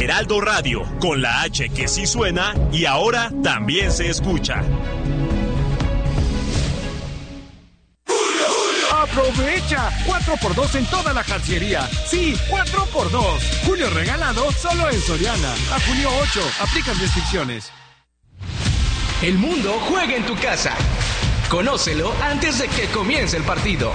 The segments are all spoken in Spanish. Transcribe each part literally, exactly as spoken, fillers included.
Heraldo Radio, con la H que sí suena y ahora también se escucha. ¡Aprovecha! cuatro por dos en toda la jarciería. Sí, cuatro por dos. Julio regalado solo en Soriana. A junio ocho. Aplican restricciones. El mundo juega en tu casa. Conócelo antes de que comience el partido.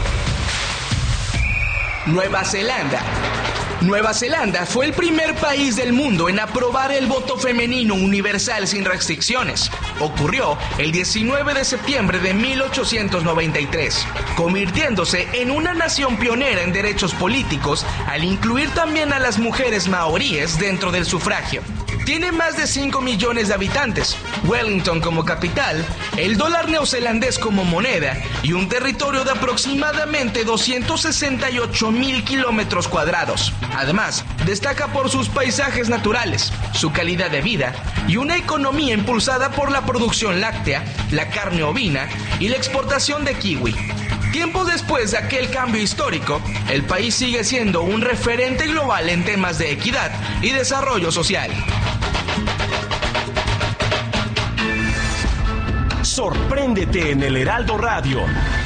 Nueva Zelanda. Nueva Zelanda fue el primer país del mundo en aprobar el voto femenino universal sin restricciones. Ocurrió el diecinueve de septiembre de mil ochocientos noventa y tres, convirtiéndose en una nación pionera en derechos políticos al incluir también a las mujeres maoríes dentro del sufragio. Tiene más de cinco millones de habitantes, Wellington como capital, el dólar neozelandés como moneda y un territorio de aproximadamente doscientos sesenta y ocho mil kilómetros cuadrados. Además, destaca por sus paisajes naturales, su calidad de vida y una economía impulsada por la producción láctea, la carne ovina y la exportación de kiwi. Tiempo después de aquel cambio histórico, el país sigue siendo un referente global en temas de equidad y desarrollo social. Sorpréndete en el Heraldo Radio.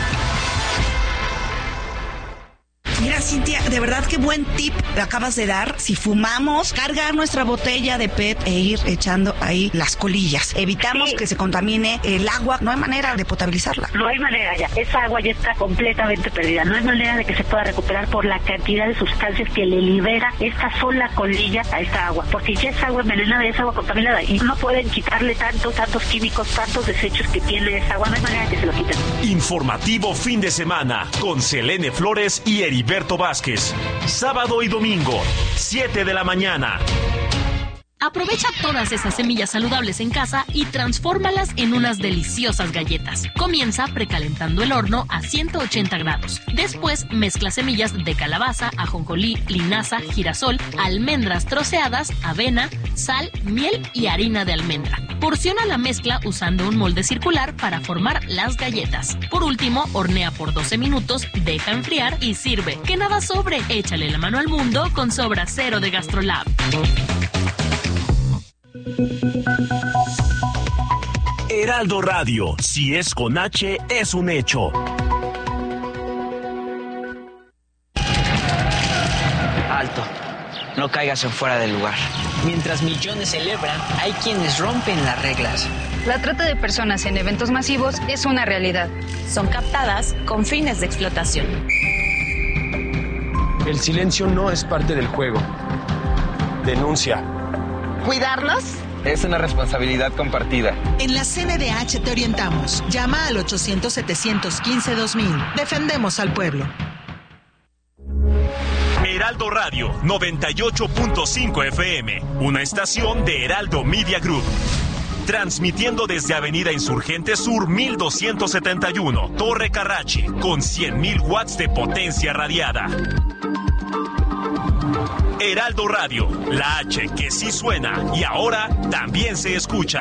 Mira, Cintia, de verdad qué buen tip le acabas de dar. Si fumamos, cargar nuestra botella de P E T e ir echando ahí las colillas. Evitamos sí. que se contamine el agua. No hay manera de potabilizarla. No hay manera ya. Esa agua ya está completamente perdida. No hay manera de que se pueda recuperar por la cantidad de sustancias que le libera esta sola colilla a esta agua. Porque ya es agua envenenada, es agua contaminada. Y no pueden quitarle tantos, tantos químicos, tantos desechos que tiene esa agua. No hay manera de que se lo quiten. Informativo fin de semana con Selene Flores y Heriberto Vázquez. Sábado y domingo, siete de la mañana. Aprovecha todas esas semillas saludables en casa y transfórmalas en unas deliciosas galletas. Comienza precalentando el horno a ciento ochenta grados. Después mezcla semillas de calabaza, ajonjolí, linaza, girasol, almendras troceadas, avena, sal, miel y harina de almendra. Porciona la mezcla usando un molde circular para formar las galletas. Por último, hornea por doce minutos, deja enfriar y sirve. Que nada sobre, échale la mano al mundo con Sobra Cero de GastroLab. Heraldo Radio, si es con H, es un hecho. Alto, no caigas en fuera del lugar. Mientras millones celebran, hay quienes rompen las reglas. La trata de personas en eventos masivos es una realidad. Son captadas con fines de explotación. El silencio no es parte del juego. Denuncia. ¿Cuidarnos? Es una responsabilidad compartida. En la C N D H te orientamos. Llama al ochocientos, setecientos quince, dos mil. Defendemos al pueblo. Heraldo Radio noventa y ocho punto cinco F M, una estación de Heraldo Media Group. Transmitiendo desde Avenida Insurgente Sur mil doscientos setenta y uno, Torre Carrachi, con cien mil watts de potencia radiada. Heraldo Radio, la H que sí suena y ahora también se escucha.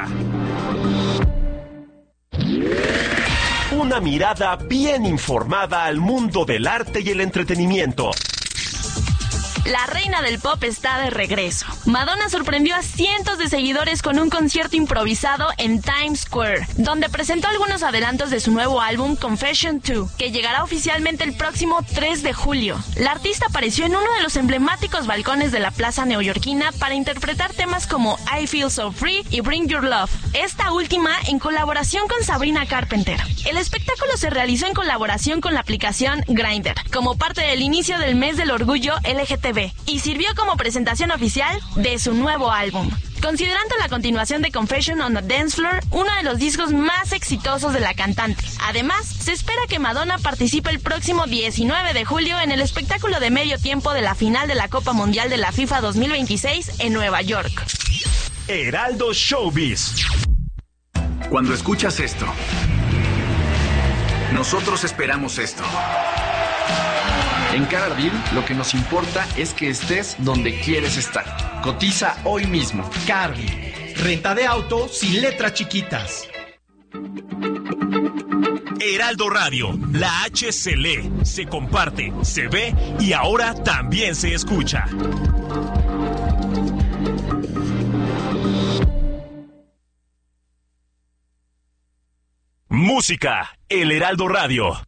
Una mirada bien informada al mundo del arte y el entretenimiento. La reina del pop está de regreso. Madonna sorprendió a cientos de seguidores con un concierto improvisado en Times Square, donde presentó algunos adelantos de su nuevo álbum Confession dos, que llegará oficialmente el próximo tres de julio. La artista apareció en uno de los emblemáticos balcones de la plaza neoyorquina para interpretar temas como I Feel So Free y Bring Your Love, esta última en colaboración con Sabrina Carpenter. El espectáculo se realizó en colaboración con la aplicación Grindr, como parte del inicio del mes del orgullo L G T B, y sirvió como presentación oficial de su nuevo álbum. Considerando la continuación de Confession on a Dance Floor, uno de los discos más exitosos de la cantante. Además, se espera que Madonna participe el próximo diecinueve de julio en el espectáculo de medio tiempo de la final de la Copa Mundial de la FIFA dos mil veintiséis en Nueva York. Heraldo Showbiz. Cuando escuchas esto, nosotros esperamos esto. En Carardil, lo que nos importa es que estés donde quieres estar. Cotiza hoy mismo. Carardil, renta de auto sin letras chiquitas. Heraldo Radio, la H se lee, se comparte, se ve y ahora también se escucha. Música, El Heraldo Radio.